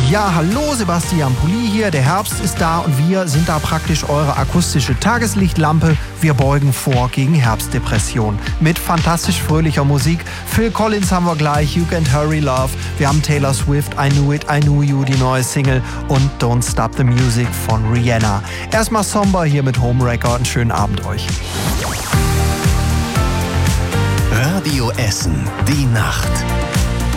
Ja, hallo, Sebastian Pulli hier. Der Herbst ist da und wir sind da praktisch eure akustische Tageslichtlampe. Wir beugen vor gegen Herbstdepression. Mit fantastisch fröhlicher Musik. Phil Collins haben wir gleich, You Can't Hurry Love. Wir haben Taylor Swift, I Knew It, I Knew You, die neue Single. Und Don't Stop the Music von Rihanna. Erstmal Somber hier mit Homewrecker. Einen schönen Abend euch. Radio Essen, die Nacht.